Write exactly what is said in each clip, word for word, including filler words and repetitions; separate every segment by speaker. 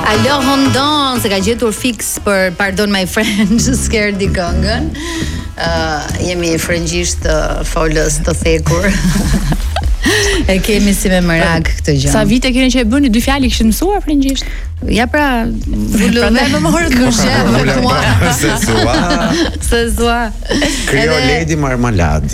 Speaker 1: Alo Hondon, se ka gjetur fix për Pardon My Friend, skerdi këngën. Uh, jemi frëngjisht uh, folës të thekur. E kemi si me merak këtë gjë.
Speaker 2: Sa vite keni që e bëni dy fjalë kishin mësuar frëngjisht?
Speaker 1: Ja pra, vulu
Speaker 2: prandaj më morët
Speaker 1: këshë me
Speaker 3: Se sua.
Speaker 1: Se sua.
Speaker 3: Krijo Lady Marmalade.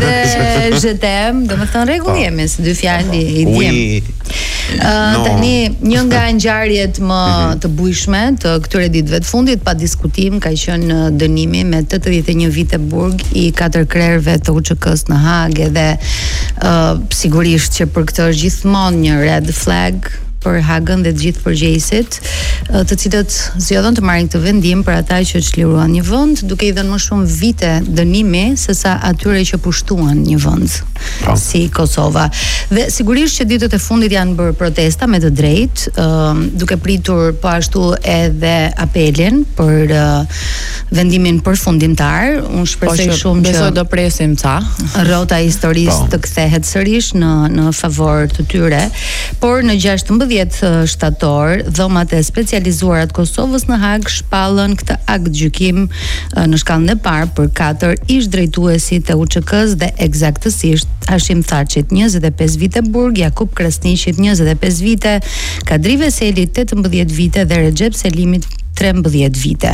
Speaker 1: Edhe zhetem, do më thënë rregull jemi, se dy fjalë i djem. Uh,
Speaker 3: no.
Speaker 1: Tani një nga ngjarjet më të bujshme të këtyre ditëve të fundit pa diskutim ka qenë dënimi me tetëdhjetë e një vite burg i katër krerëve të U Ç K-s në Hag, edhe uh, sigurisht që për këtë është gjithmonë një red flag për Hagën dhe të gjithë përgjegjësit, të cilët zgjodhen të marrin këtë vendim për ata që çliruan një vend, duke i dhënë më shumë vite dënimi se sa atyre që pushtuan një vend oh. si Kosova. Dhe sigurisht që ditët e fundit janë bërë protesta me të drejtë, uh, duke pritur po ashtu edhe apelin për uh, vendimin përfundimtar. Unë shpresoj
Speaker 2: po,
Speaker 1: shumë që
Speaker 2: besoj do presim ca.
Speaker 1: Rrota e historisë të kthehet sërish në në favor të tyre, por në gjashtëmbëdhjetë shtator, dhomat e specializuara të Kosovës në Hag shpallën këtë akt gjykim në shkallën e parë për katër ish drejtuesi të U Ç K-s dhe eksaktësisht Hashim Thaçit njëzet e pesë vite burg, Jakub Krasniqit njëzet e pesë vite, Kadri Veselit tetëmbëdhjetë vite dhe Recep Selimit trembëdhjetë vite.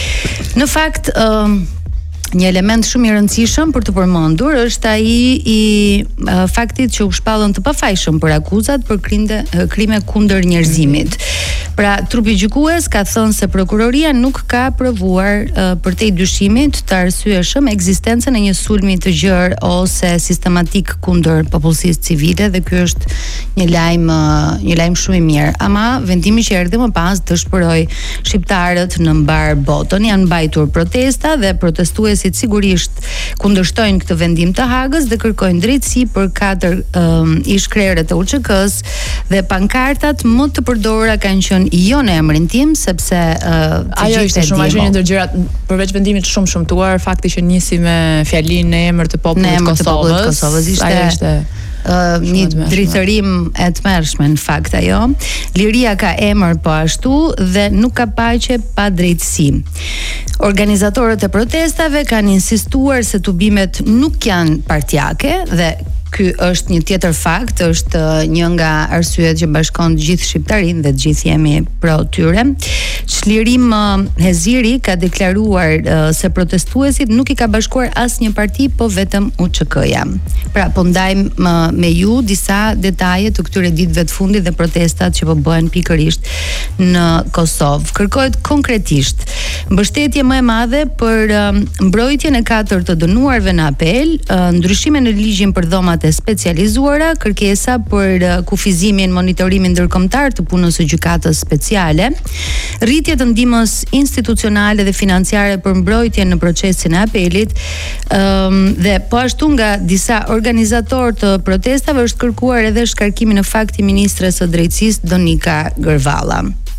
Speaker 1: Në fakt, ë një element shumë i rëndësishëm për të përmendur është ai i uh, faktit që u shpallën të pafajshëm për akuzat për krinde, uh, krime kundër njerëzimit. Pra, trupi gjykues ka thënë se prokuroria nuk ka provuar uh, përtej dyshimit të arsyeshëm ekzistencën e një sulmi të gjerë ose sistematik kundër popullsisë civile, dhe ky është një lajm uh, një lajm shumë i mirë. Ama vendimi që erdhi më pas dëshpëroi shqiptarët në mbar botën, janë mbajtur protesta dhe protestues sigurisht kundërshtojnë këtë vendim të Hagës dhe kërkojnë drejtësi për katër um, ish krerët të U Ç K-s, dhe pankartat më të përdorura kanë qenë jo në emrin tim, sepse uh,
Speaker 2: ajo ishte shumë ashtu një ndër gjërat, përveç vendimit shumë shumtuar, fakti që nisi me fjalinë në emër të popullit të Kosovës,
Speaker 1: Kosovës ishte,
Speaker 2: ajo ishte
Speaker 1: Uh, një dritërim e të mërshme në fakt ajo. Liria ka emër po ashtu dhe nuk ka paqe pa drejtësi. Organizatorët e protestave kanë insistuar se tubimet nuk janë partijake, dhe ky është një tjetër fakt, është një nga arsyet që bashkon të gjithë shqiptarinë dhe të gjithë jemi pro tyre. Çlirim Heziri ka deklaruar uh, se protestuesit nuk i ka bashkuar asnjë parti, po vetëm U Ç K-ja. Pra, po ndajmë uh, me ju disa detaje të këtyre ditëve të fundit dhe protestat që po bëhen pikërisht në Kosovë. Kërkohet konkretisht mbështetje më e madhe për uh, mbrojtjen e katër të dënuarve në apel, uh, ndryshime në ligjin për dhomat e specializuara, kërkesa për uh, kufizimin, monitorimin ndërkombëtar të punës së gjykatës speciale, rritje të ndihmës institucionale dhe financiare për mbrojtjen në procesin e apelit, um, dhe po ashtu nga disa organizatorë të protestave është kërkuar edhe shkarkimi në fakt i ministres së drejtësisë Donika Gërvalla.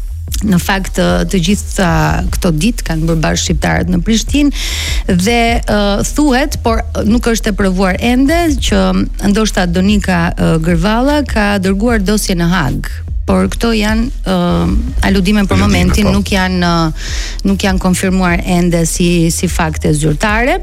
Speaker 1: Në fakt të gjitha këto ditë kanë bërë bashkë shqiptarët në Prishtinë dhe uh, thuhet, por nuk është e provuar ende, që ndoshta Donika uh, Gërvalla ka dërguar dosje në Hag. Por këto janë uh, aludime për momentin, nuk janë uh, nuk janë konfirmuar ende si si fakte zyrtare.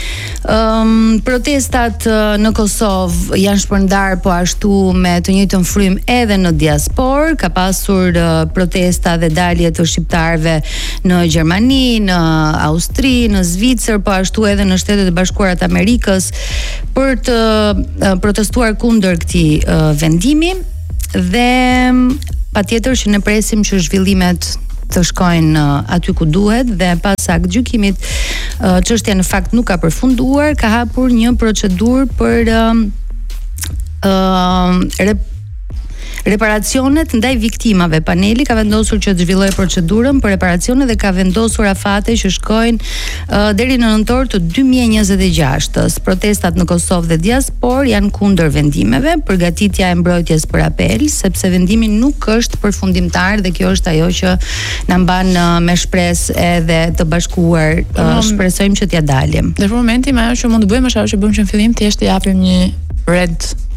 Speaker 1: Um, protestat uh, në Kosovë janë shpërndar po ashtu me të njëjtën frym edhe në diaspor. Ka pasur uh, protesta dhe dalje të shqiptarëve në Gjermani, në Austri, në Zvicër, po ashtu edhe në Shtetet e Bashkuara të Amerikës për të uh, protestuar kundër këtij uh, vendimi. Dhe patjetër që ne presim që zhvillimet të shkojnë uh, aty ku duhet, dhe pas akt gjykimit uh, çështja në fakt nuk ka përfunduar, ka hapur një procedurë për uh, uh, rep reparacionet ndaj viktimave. Paneli ka vendosur që të zhvillojë procedurën për reparacione dhe ka vendosur afate që shkojnë uh, deri në nëntor të dy mijë e njëzet e gjashtës. Protestat në Kosovë dhe diaspor janë kundër vendimeve, përgatitja e mbrojtjes për apel, sepse vendimi nuk është përfundimtar, dhe kjo është ajo që na mban uh, me shpresë edhe të bashkuar. Uh, shpresojmë që t'ja dalim.
Speaker 2: Në momentin ajo që mund të bëjmë është ajo që bëjmë që në fillim, thjesht të japim një red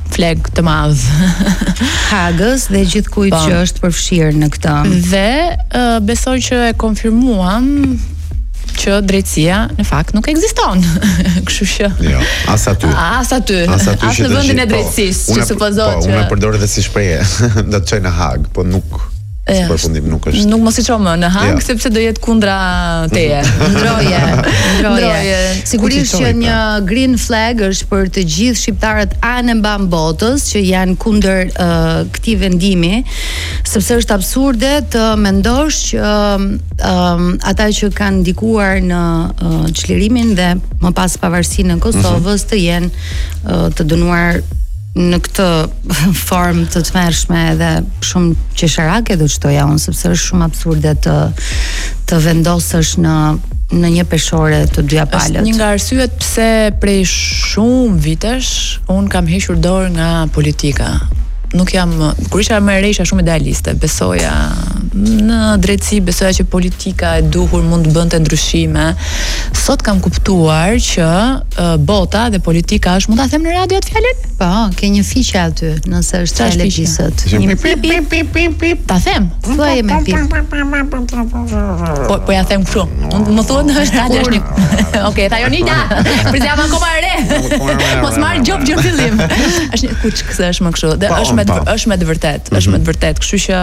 Speaker 2: fleg të madh.
Speaker 1: Hagës dhe gjithkujt që është përfshirë në këtë.
Speaker 2: Dhe uh, besoj që e konfirmuam që drejtësia në fakt nuk ekziston. Kështu që
Speaker 3: jo, as aty.
Speaker 2: As aty.
Speaker 3: As aty
Speaker 2: as në vendin e drejtësisë, që supozohet
Speaker 3: që
Speaker 2: unë
Speaker 3: e përdor edhe si shprehje, do të çoj në Hag, po nuk
Speaker 2: Ja.
Speaker 3: përfundim nuk është.
Speaker 2: Nuk mos i ço më në Hag ja. sepse do jetë kundra teje.
Speaker 1: Ndroje, ndroje. Sigurisht që një green flag është për të gjithë shqiptarët anë mban botës që janë kundër uh, këtij vendimi, sepse është absurde të mendosh që um, ata që kanë ndikuar në uh, çlirimin dhe më pas pavarësinë në Kosovës të jenë uh, të dënuar në këtë formë të tmerrshme dhe shumë qesharake do të thoja unë, sepse është shumë absurde të të vendosësh në në një peshore të dyja palët.
Speaker 2: Është një nga arsyet pse prej shumë vitesh un kam hequr dorë nga politika. Nuk jam, kur isha më e re isha shumë idealiste, besoja në drejtësi, besoja që politika e duhur mund të bënte ndryshime. Sot kam kuptuar që uh, bota dhe politika është, mund ta them në radio atë fjalën?
Speaker 1: Po, ke një fiqe aty, nëse është fjalë pisët.
Speaker 2: Një pip pip pip pip pip. Ta them.
Speaker 1: Thuaj me pip.
Speaker 2: Po po ja them kështu. Mund më thuat në radio është një. Okej, ta Jonita. Për jam akoma e re. Mos marr gjop gjë fillim. Është një kuç kthesh më kështu. Dhe është me është me të vërtet, është me të vërtet. Kështu që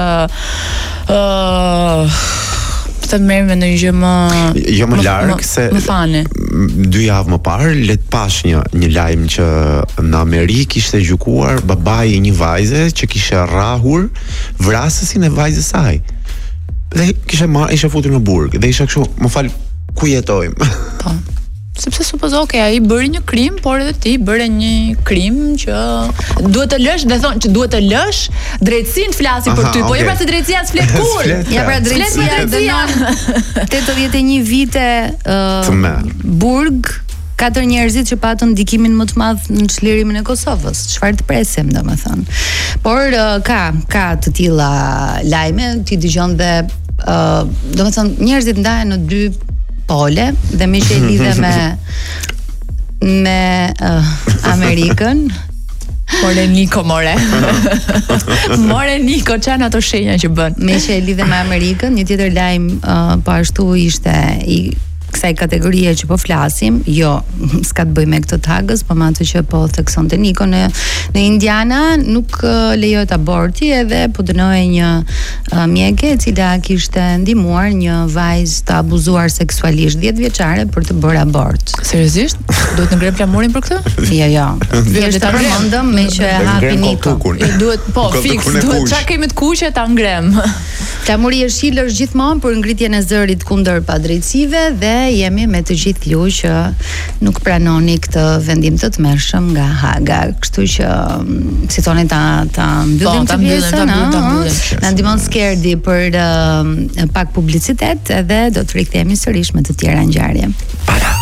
Speaker 2: ë të merrem në një gjë më
Speaker 3: jo më larg se
Speaker 2: më fane.
Speaker 3: Dy javë më parë le të pash një një lajm që në Amerikë ishte gjykuar babai i një vajze që kishte rrahur vrasësin e vajzës saj. Dhe kishte marrë, ishte futur në burg dhe isha kështu, më fal, ku jetojmë?
Speaker 2: Po. Sepse supozo, okay, ai bëri një krim, por edhe ti bëre një krim që duhet të lësh, dhe thonë që duhet të lësh drejtësinë të flasi për ty, po jo pra se drejtësia s'flet kur.
Speaker 1: Ja pra drejtësia dënon tetëdhjetë e një vite uh, burg, katër njerëzit që patën ndikimin më të madh në çlirimin e Kosovës. Çfarë të presim, domethënë. Por uh, ka ka të tilla lajme, ti dëgjon dhe uh, domethënë njerëzit ndahen në dy pole dhe më që e lidhe me me uh, Amerikën.
Speaker 2: More Niko, more. More Niko, çan ato shenja që bën.
Speaker 1: Me që e lidhe me Amerikën, një tjetër lajm uh, po ashtu ishte i kësaj kategorie që po flasim, jo, s'ka të bëj me këtë të Hagës, po me atë që po theksonte Niko në në Indiana nuk uh, lejohet aborti edhe po dënohej një uh, mjeke e cila kishte ndihmuar një vajzë të abuzuar seksualisht dhjetë vjeçare për të bërë abort.
Speaker 2: Seriozisht? Duhet të ngrem flamurin për këtë?
Speaker 1: Jo, jo. Thjesht ta përmendëm me që e hapi Niko.
Speaker 2: Duhet, po, fiks, duhet çka kemi të kuqe ta ngrem.
Speaker 1: Flamuri e shil është gjithmonë për ngritjen e zërit kundër padrejtësive dhe jemi me të gjithë ju që nuk pranoni këtë vendim të tmerrshëm nga Haga. Kështu që si thoni ta ta mbyllim të pjesën, na ndihmon Skerdi për uh, pak publicitet edhe do të rikthehemi sërish me të tjera ngjarje.